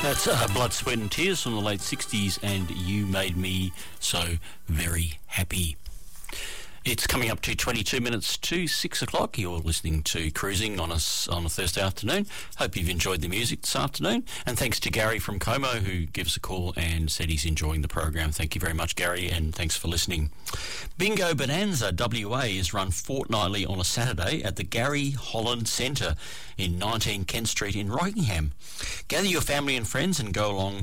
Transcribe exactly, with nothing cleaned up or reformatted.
That's uh, Blood, Sweat and Tears from the late sixties and You Made Me So Very Happy. It's coming up to twenty-two minutes to six o'clock. You're listening to Cruising on a, on a Thursday afternoon. Hope you've enjoyed the music this afternoon. And thanks to Gary from Como, who gave us a call and said he's enjoying the program. Thank you very much, Gary, and thanks for listening. Bingo Bonanza W A is run fortnightly on a Saturday at the Gary Holland Centre in nineteen Kent Street in Rockingham. Gather your family and friends and go along